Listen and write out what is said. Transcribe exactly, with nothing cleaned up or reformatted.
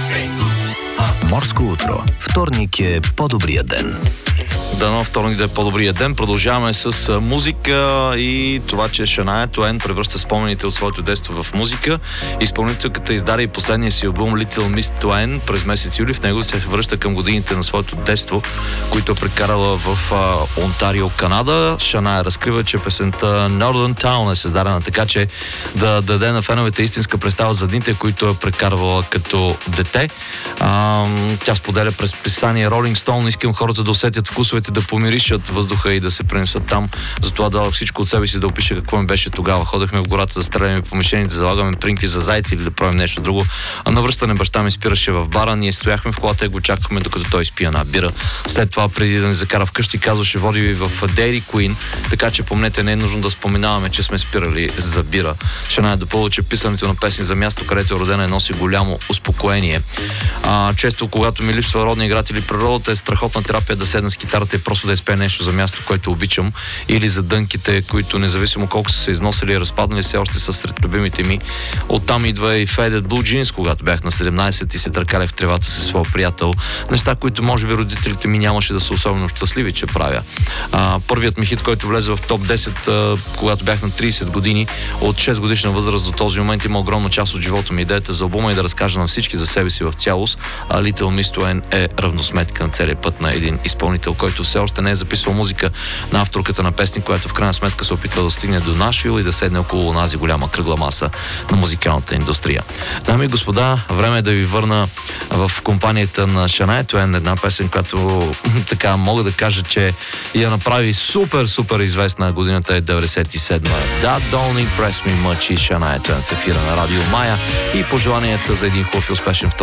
Морско утро. Вторник е по-добрия ден. Дано вторник да е по-добрия ден. Продължаваме с музика и това, че Шания Туен превръща спомените от своето детство в музика. Изпълнителката издаде и последния си албум Little Miss Туен през месец юли. В него се връща към годините на своето детство, които е прекарала в а, Онтарио, Канада. Шания разкрива, че песента Northern Town е създадена така, че да даде на феновете истинска представа за дните, които е прекарвала като дете. А, тя споделя през писание Rolling Stone: искам хората да усетят вкусовете, да помиришат въздуха и да се пренесат там. Затова дадох всичко от себе си да опиша какво ми беше тогава. Ходехме в гората да стреляме по мишени, да залагаме принки за зайци или да правим нещо друго. А на връщане баща ми спираше в бара, ние стояхме в колата и го чакахме докато той спи една бира. След това, преди да ни закара вкъщи, казваше: води ви в Dairy Queen, така че помнете, не е нужно да споменаваме, че сме спирали за бира. Шания допълва, че писането на песни за място, където е родена, носи голямо успокоение. А, често, когато ми липсва родния град или природата, е страхотна терапия да седна с китарата и просто да изпея нещо за място, което обичам, или за дънките, които независимо колко са се износили и разпаднали, все още са сред любимите ми. Оттам идва и Faded Blue Jeans, когато бях на седемнайсет и се търкалях в тревата със своя приятел. Неща, които може би родителите ми нямаше да са особено щастливи, че правя. А, първият ми хит, който влезе в топ десет, а, когато бях на трийсет години, от шест годишна възраст до този момент, има огромна част от живота ми. Идеята за албума и да разкажа на всички за себе си в цялост. А Little Miss Туен е равносметка на целия път на един изпълнител, който все още не е записвал музика, на авторката на песни, която в крайна сметка се опитва да стигне до Нашвил и да седне около онази голяма кръгла маса на музикалната индустрия. Дами и господа, време е да ви върна в компанията на Шания Туен, една песен, която така мога да кажа, че я направи супер, супер известна. Годината е деветдесет и седма. That Don't Impress Me Much и Шания Туен в ефира на Радио Мая и пожеланията за един хубав и успешен вторник.